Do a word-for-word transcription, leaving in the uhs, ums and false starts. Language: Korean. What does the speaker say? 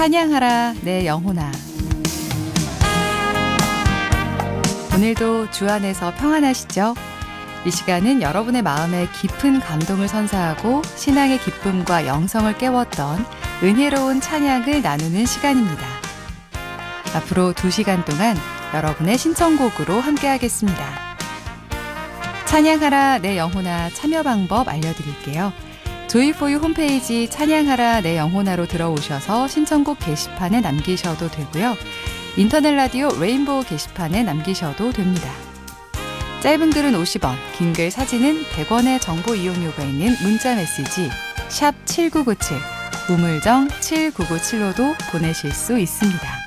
찬양하라 내 영혼아. 오늘도 주 안에서 평안하시죠? 이 시간은 여러분의 마음에 깊은 감동을 선사하고 신앙의 기쁨과 영성을 깨웠던 은혜로운 찬양을 나누는 시간입니다. 앞으로 두 시간 동안 여러분의 신청곡으로 함께하겠습니다. 찬양하라 내 영혼아 참여 방법 알려드릴게요. 조이포유 홈페이지 찬양하라 내 영혼아로 들어오셔서 신청곡 게시판에 남기셔도 되고요. 인터넷 라디오 레인보우 게시판에 남기셔도 됩니다. 짧은 글은 오십 원, 긴 글 사진은 백 원의 정보 이용료가 있는 문자 메시지 샵 칠구구칠, 우물정 칠구구칠로도 보내실 수 있습니다.